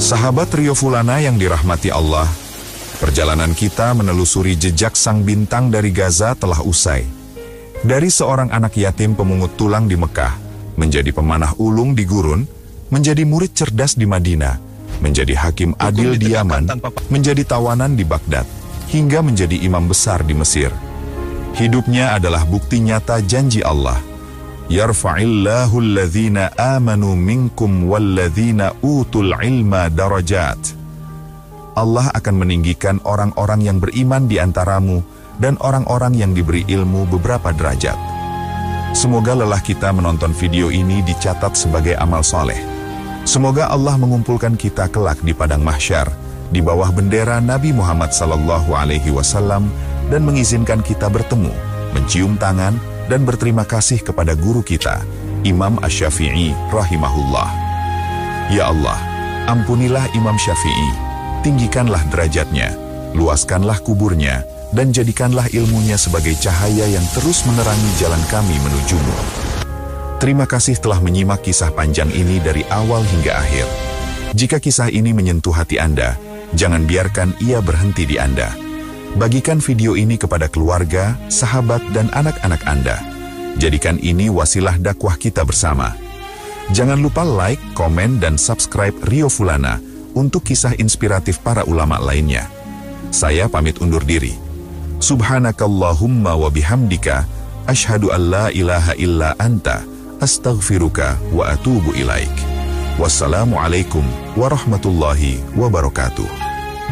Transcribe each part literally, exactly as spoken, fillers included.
Sahabat Rio Fulana yang dirahmati Allah, perjalanan kita menelusuri jejak sang bintang dari Gaza telah usai. Dari seorang anak yatim pemungut tulang di Mekah, menjadi pemanah ulung di gurun, menjadi murid cerdas di Madinah, menjadi hakim adil di Yaman, menjadi tawanan di Baghdad, hingga menjadi imam besar di Mesir. Hidupnya adalah bukti nyata janji Allah. Yarfa'illahu alladhina amanu minkum walladhina utul ilma darajat. Allah akan meninggikan orang-orang yang beriman di antaramu dan orang-orang yang diberi ilmu beberapa derajat. Semoga lelah kita menonton video ini dicatat sebagai amal soleh. Semoga Allah mengumpulkan kita kelak di padang mahsyar di bawah bendera Nabi Muhammad sallallahu alaihi wasallam dan mengizinkan kita bertemu, mencium tangan, dan berterima kasih kepada guru kita, Imam Asy-Syafi'i rahimahullah. Ya Allah, ampunilah Imam Syafi'i, tinggikanlah derajatnya, luaskanlah kuburnya, dan jadikanlah ilmunya sebagai cahaya yang terus menerangi jalan kami menujumu. Terima kasih telah menyimak kisah panjang ini dari awal hingga akhir. Jika kisah ini menyentuh hati Anda, jangan biarkan ia berhenti di Anda. Bagikan video ini kepada keluarga, sahabat, dan anak-anak Anda. Jadikan ini wasilah dakwah kita bersama. Jangan lupa like, komen, dan subscribe Rio Fulana untuk kisah inspiratif para ulama lainnya. Saya pamit undur diri. Subhanakallahumma wa bihamdika, asyhadu an la ilaha illa anta, astaghfiruka wa atubu ilaik. Wassalamualaikum warahmatullahi wabarakatuh.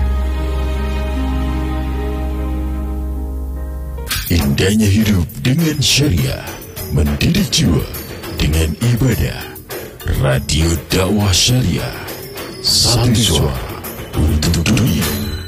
Indahnya hidup dengan syariah, mendidik jiwa dengan ibadah. Radio dakwah syariah, satu suara untuk dunia.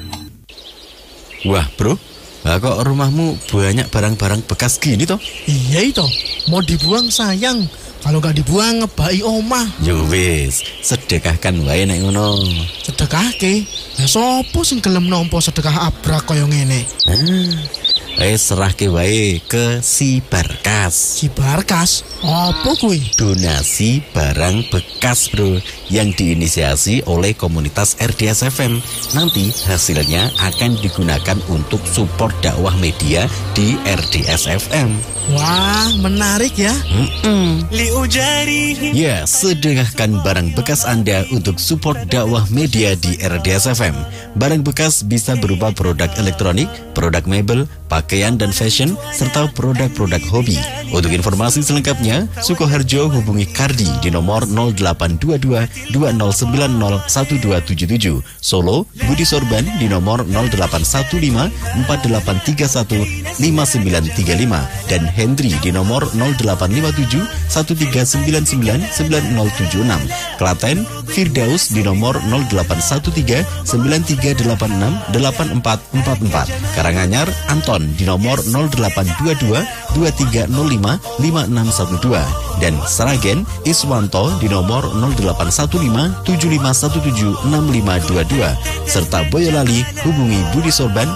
Wah bro, lah kok rumahmu banyak barang-barang bekas gini toh? Iya itu, mau dibuang sayang. Kalau gak dibuang ngebai omah. Yo wis, sedekahkan wae nek ngono. Sedekahke? Lah sopo sing gelem nampa sedekah abrak kaya ngene? Ah, eh serahke wae ke si Barkas. Si Barkas? Apa kuwi? Donasi barang bekas bro, yang diinisiasi oleh komunitas R D S F M. Nanti hasilnya akan digunakan untuk support dakwah media di R D S F M. Wah, menarik ya. Mm-mm. Ya, sedekahkan barang bekas Anda untuk support dakwah media di R D S F M. Barang bekas bisa berupa produk elektronik, produk mebel, pakaian dan fashion, serta produk-produk hobi. Untuk informasi selengkapnya, Sukoharjo hubungi Kardi di nomor nol delapan dua dua dua nol sembilan nol satu dua tujuh tujuh. Solo, Budi Sorban di nomor nol delapan satu lima empat delapan tiga satu lima sembilan tiga lima dan Hendri di nomor nol delapan lima tujuh satu tiga sembilan sembilan sembilan nol tujuh enam. Klaten, Firdaus di nomor nol delapan satu tiga sembilan tiga delapan enam delapan empat empat empat. Karanganyar, Anton di nomor nol delapan dua dua dua tiga nol lima lima enam satu dua dan Sragen, Iswanto di nomor nol delapan satu lima tujuh lima satu tujuh enam lima dua dua serta Boyolali hubungi Budi Sorban